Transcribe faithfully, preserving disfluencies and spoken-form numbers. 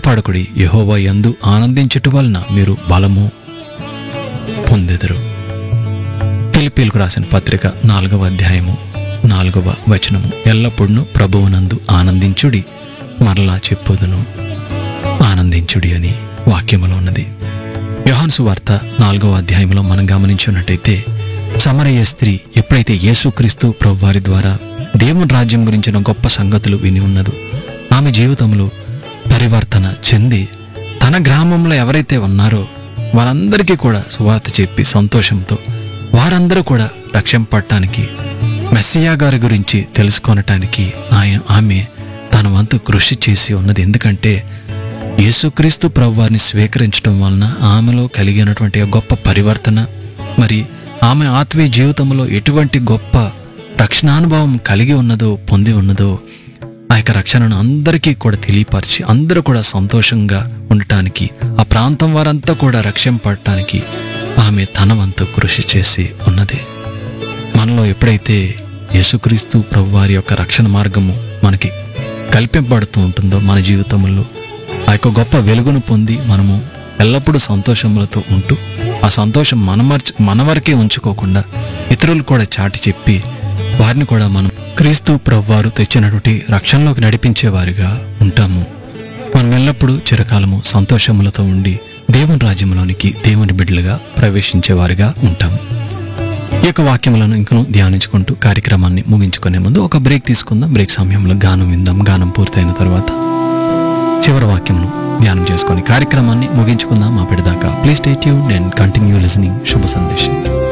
భయపడకుడి, యెహోవా యందు ఆనందించుట వలన మీరు బలము పొందెదరు. ఫిలిప్పీయులకు రాసిన పత్రిక నాలుగవ అధ్యాయము నాలుగవ వచనము. ఎల్లప్పుడూ ప్రభువునందు ఆనందించుడి, మరలా చెప్పుదును ఆనందించుడి అని వాక్యములో ఉన్నది. యోహాను సువార్త నాలుగవ అధ్యాయంలో మనం గమనించున్నట్టయితే, సమరయ స్త్రీ ఎప్పుడైతే యేసుక్రీస్తు ప్రభువారి ద్వారా దేవుని రాజ్యం గురించిన గొప్ప సంగతులు విని ఉన్నదో, ఆమె జీవితంలో పరివర్తన చెంది తన గ్రామంలో ఎవరైతే ఉన్నారో వారందరికీ కూడా సువార్త చెప్పి సంతోషంతో వారందరూ కూడా రక్షింపడటానికి, మెస్సియా గారి గురించి తెలుసుకొనటానికి ఆయన ఆమె తన వంతు కృషి చేసి ఉన్నది. ఎందుకంటే యేసుక్రీస్తు ప్రభువారిని స్వీకరించడం వలన ఆమెలో కలిగినటువంటి గొప్ప పరివర్తన, మరి ఆమె ఆత్మీయ జీవితంలో ఎటువంటి గొప్ప రక్షణానుభవం కలిగి ఉన్నదో పొంది ఉన్నదో ఆ యొక్క రక్షణను అందరికీ కూడా తెలియపరిచి అందరూ కూడా సంతోషంగా ఉండటానికి, ఆ ప్రాంతం వారంతా కూడా రక్షింపడటానికి ఆమె తన వంతు కృషి చేసి ఉన్నది. మనలో ఎప్పుడైతే యేసుక్రీస్తు ప్రభువారి యొక్క రక్షణ మార్గము మనకి కల్పింపబడుతూ ఉంటుందో, మన జీవితంలో ఆ యొక్క గొప్ప వెలుగును పొంది మనము ఎల్లప్పుడూ సంతోషములతో ఉంటూ ఆ సంతోషం మన మర్చి మన వరకే ఉంచుకోకుండా ఇతరులు కూడా చాటి చెప్పి వారిని కూడా మనం క్రీస్తు ప్రభువారు తెచ్చినటువంటి రక్షణలోకి నడిపించేవారిగా ఉంటాము. మనం ఎల్లప్పుడూ చిరకాలము సంతోషములతో ఉండి దేవుని రాజ్యంలోనికి దేవుని బిడ్డలుగా ప్రవేశించేవారిగా ఉంటాము. ఈ యొక్క వాక్యములను ఇంకను ధ్యానించుకుంటూ కార్యక్రమాన్ని ముగించుకునే ముందు ఒక బ్రేక్ తీసుకుందాం. బ్రేక్ సమయంలో గానం విందాం. గానం పూర్తయిన తర్వాత చివరి వాక్యమును ధ్యానం చేసుకొని కార్యక్రమాన్ని ముగించుకుందాం. మా పెడదాకా please stay tuned and continue listening. శుభ సందేశం.